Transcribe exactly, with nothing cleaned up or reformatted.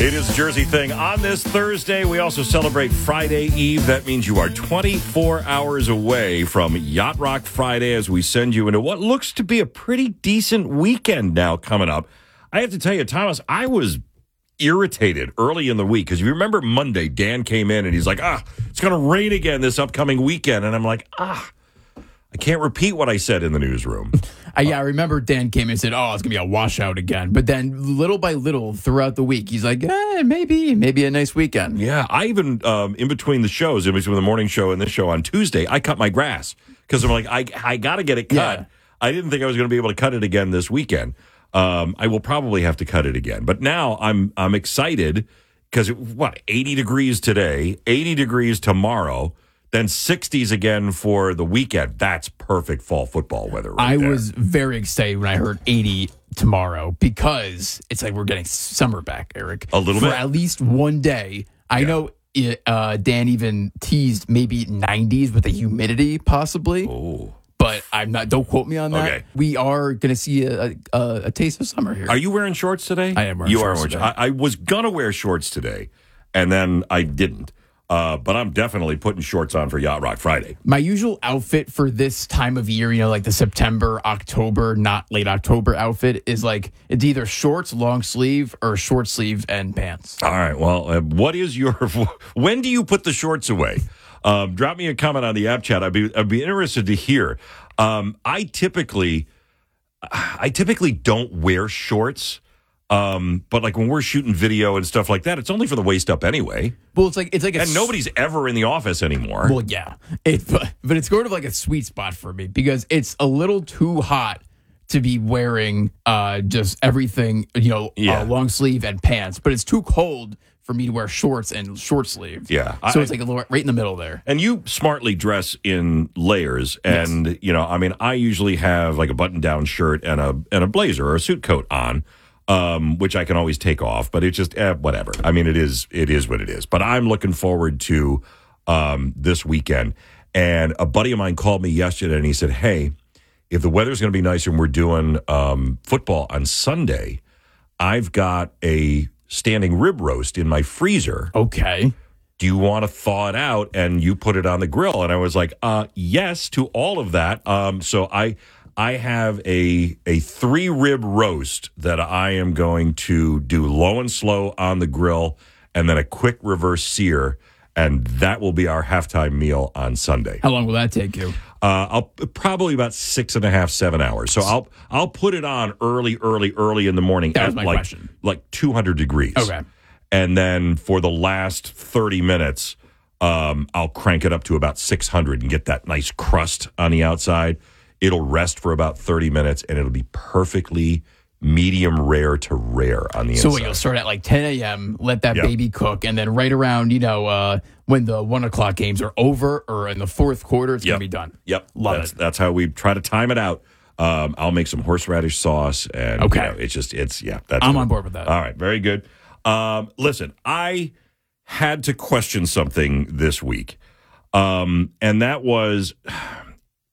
It is a Jersey thing. On this Thursday, we also celebrate Friday Eve. That means you are twenty-four hours away from Yacht Rock Friday as we send you into what looks to be a pretty decent weekend now coming up. I have to tell you, Thomas, I was irritated early in the week because if you remember Monday, Dan came in and he's like, ah, it's going to rain again this upcoming weekend. And I'm like, ah, I can't repeat what I said in the newsroom. Uh, yeah, I remember Dan came in and said, oh, it's going to be a washout again. But then little by little throughout the week, he's like, eh, maybe, maybe a nice weekend. Yeah, I even, um, in between the shows, in between the morning show and this show on Tuesday, I cut my grass because I'm like, I, I got to get it cut. Yeah. I didn't think I was going to be able to cut it again this weekend. Um, I will probably have to cut it again. But now I'm I'm excited because, what, eighty degrees today, eighty degrees tomorrow, then sixties again for the weekend. That's perfect fall football weather right I there. was very excited when I heard eighty tomorrow because it's like we're getting summer back, Eric. A little For bit. at least one day. I Yeah. know it, uh, Dan even teased maybe nineties with the humidity possibly. Oh. But I'm not. Don't quote me on that. Okay. We are going to see a, a, a taste of summer here. Are you wearing shorts today? I am wearing you shorts are today. I, I was going to wear shorts today, and then I didn't. Uh, but I'm definitely putting shorts on for Yacht Rock Friday. My usual outfit for this time of year, you know, like the September, October, not late October outfit, is like it's either shorts, long sleeve, or short sleeve and pants. All right. Well, uh, what is your? When do you put the shorts away? Um, drop me a comment on the app chat. I'd be I'd be interested to hear. Um, I typically, I typically don't wear shorts, um, but like when we're shooting video and stuff like that, it's only for the waist up anyway. Well, it's like it's like a And nobody's ever in the office anymore. Well, yeah, it, but, but it's sort of like a sweet spot for me because it's a little too hot to be wearing uh, just everything, you know, Yeah. uh, long sleeve and pants, but it's too cold for me to wear shorts and short sleeve. Yeah. So I- it's like a little right in the middle there. And you smartly dress in layers, and you know, I mean, I usually have like a button-down shirt and a and a blazer or a suit coat on, um, which I can always take off. But it's just eh, whatever. I mean, it is it is what it is. But I'm looking forward to um, this weekend. And a buddy of mine called me yesterday, and he said, "Hey, if the weather's going to be nice and we're doing um, football on Sunday, I've got a standing rib roast in my freezer. Okay. Do you want to thaw it out and you put it on the grill?" And I was like, uh, yes to all of that. Um, so I I have a a three rib roast that I am going to do low and slow on the grill and then a quick reverse sear. And that will be our halftime meal on Sunday. How long will that take you? Uh, I'll probably about six and a half, seven hours. So I'll I'll put it on early, early, early in the morning That at was my like question. like two hundred degrees. Okay. And then for the last thirty minutes, um, I'll crank it up to about six hundred and get that nice crust on the outside. It'll rest for about thirty minutes, and it'll be perfectly medium rare to rare on the So inside. what, you'll start at like ten a.m., let that Yep. baby cook, and then right around, you know, uh, when the one o'clock games are over or in the fourth quarter, it's Yep. going to be done. Yep. Love that's, it. That's how we try to time it out. Um, I'll make some horseradish sauce, and Okay. you know, it's just it's yeah. That's I'm good. on board with that. All right, very good. Um, listen, I had to question something this week, um, and that was